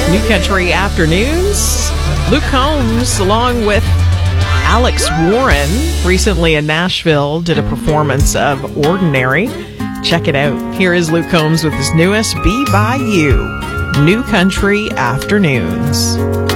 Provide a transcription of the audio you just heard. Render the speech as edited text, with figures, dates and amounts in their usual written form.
New Country Afternoons. Luke Combs, along with Alex Warren, recently in Nashville, did a performance of Ordinary. Check it out. Here is Luke Combs with his newest Be By You, New Country Afternoons.